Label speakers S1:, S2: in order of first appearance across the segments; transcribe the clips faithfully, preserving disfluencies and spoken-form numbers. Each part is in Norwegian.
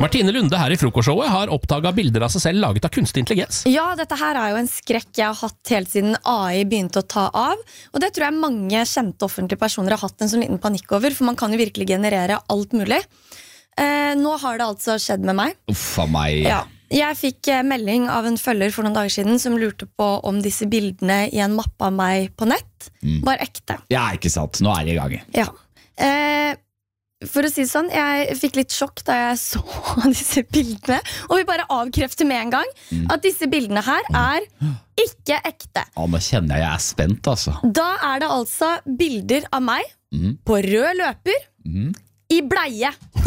S1: Martine Lunde her i frokostshowet har oppdaget bilder av seg selv laget av kunstig intelligens.
S2: Ja, dette her er jo en skrekk jeg har hatt helt siden A I begynte å ta av. Og det tror jeg mange kjente offentlige personer har hatt en sånn liten panikk over, for man kan jo virkelig generere alt mulig. Eh, nå har det altså skjedd med meg.
S3: Uffa meg.
S2: Ja. Jeg fikk melding av en følger for noen dager siden som lurte på om disse bildene i en mappe av meg på nett
S3: Mm.
S2: var ekte.
S3: Ja, ikke sant. Nå er det i gang.
S2: Ja. Eh, for å si det sånn, jeg fikk litt sjokk da jeg så disse bildene, og vi bare avkrefter med en gang
S3: Mm.
S2: at disse bildene her er ikke ekte.
S3: Ja, nå kjenner jeg jeg er spent, altså.
S2: Da er det altså bilder av meg
S3: Mm.
S2: på rød løper
S3: Mm.
S2: i bleie.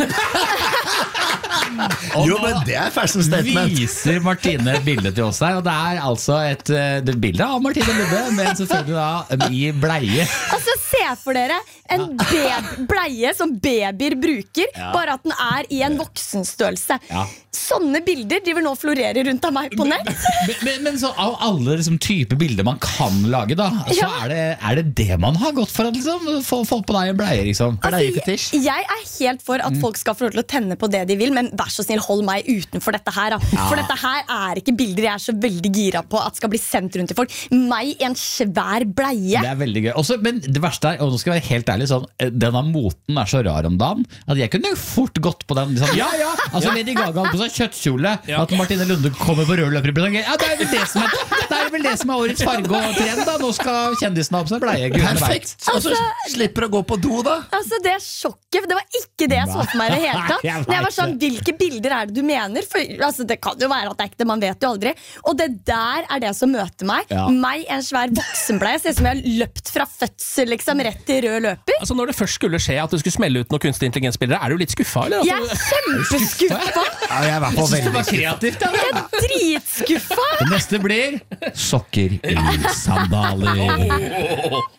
S4: Jo, men det er fashion statement.
S3: Viser Martine bildet til oss her, og det er altså et eh, det bilde av Martine Lunde, men selvfølgelig da i bleie.
S2: Altså, se for dere en bab- bleie som babyer bruker,
S3: Ja.
S2: bare at den er i en voksenstørrelse.
S3: Ja.
S2: Sånne bilder driver nå florerer rundt av meg på nett.
S3: Men, men, men så av alle liksom, typer bilder man kan lage, da, så
S2: Ja.
S3: er, det, er det det man har gått for? Liksom? Få folk på deg i bleie, liksom?
S2: Altså,
S4: Bleiefetisj.
S2: jeg, jeg er helt for at folk skal få lov til å tenne på det de vil, men vær så snill, hold meg utenfor dette her. Da. For dette her er ikke bilder jeg er så veldig gira på at skal bli sendt rundt til folk. Meg i en svær bleie.
S3: Det er veldig gøy. Også, men det verste er, og nå skal jeg være helt ærlig, sånn, denne moten er så rar om dagen at jeg kunne jo fort gått på den. Liksom, ja, ja, altså Lady Gaga hadde på seg kjøttkjole,
S1: Ja.
S3: at Martine Lunde kommer på rød løper. Ja, det er vel det som er, det er vel det som er årets farge og trend, da. Nå skal kjendisene ha på seg bleie. Gudene vet.
S4: Perfekt. Og så slipper å gå på do, da.
S2: Altså, det sjokket, det var ikke det jeg så for meg i det hele tatt.
S3: Nei, jeg
S2: Når jeg var
S3: vet
S2: sånn, hvilke bilder er det du mener? For, altså, det kan jo være at det er ekte, man vet jo aldri. Og det der er det som møter meg.
S3: Ja.
S2: Meg i en svær voksenbleie, ser ut som jeg har løpt fra fødsel, liksom, rett til rød løper.
S1: Altså Når det først skulle skje at du skulle smelle ut noen kunstig intelligensbilder, er du litt skuffa, eller?
S2: Jeg er kjempeskuffa.
S4: Ja, jeg er i hvert fall
S3: Det
S4: veldig
S3: var kreativt, da.
S2: Jeg er dritskuffa.
S3: Det neste blir sokker i sandaler.